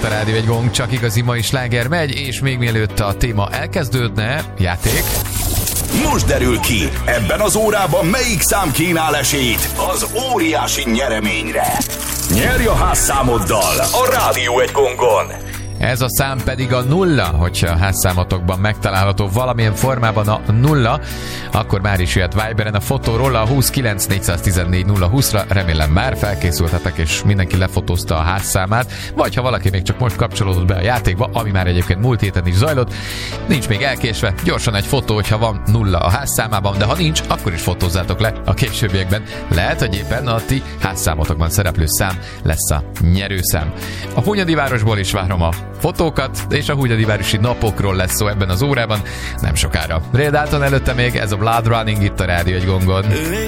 a Rádió egy Gong, csak igazi mai sláger megy, és még mielőtt a téma elkezdődne, játék. Most derül ki, ebben az órában melyik szám kínál esélyt az óriási nyereményre. Nyerj a házszámoddal a Rádió egy Gongon. Ez a szám pedig a 0, hogyha a házszámotokban megtalálható valamilyen formában a 0, akkor már is jöhet Viberen a fotóról a 29 414 020-ra. Remélem már felkészültetek, és mindenki lefotózta a házszámát, vagy ha valaki még csak most kapcsolódott be a játékba, ami már egyébként múlt héten is zajlott, nincs még elkésve, gyorsan egy fotó, hogyha van 0 a házszámában, de ha nincs, akkor is fotózzátok le a későbbiekben. Lehet, hogy éppen a ti házszámotokban szereplő szám lesz a nyerőszám. A Hunyadi városból is várom a fotókat, és a hunyadivárosi napokról lesz szó ebben az órában, nem sokára. Ray Dalton előtte még ez a Blood Running itt a Rádió egy Gongon.